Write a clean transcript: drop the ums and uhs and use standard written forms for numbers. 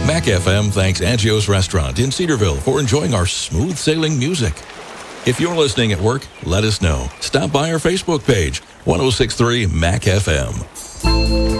Mac FM thanks Agios Restaurant in Cedarville for enjoying our smooth sailing music. If you're listening at work, let us know. Stop by our Facebook page, 1063 Mac FM.